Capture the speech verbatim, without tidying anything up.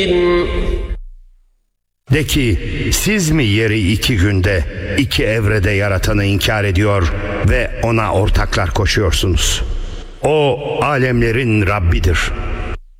De ki, siz mi yeri iki günde, iki evrede yaratanı inkar ediyor ve ona ortaklar koşuyorsunuz? O alemlerin Rabbidir.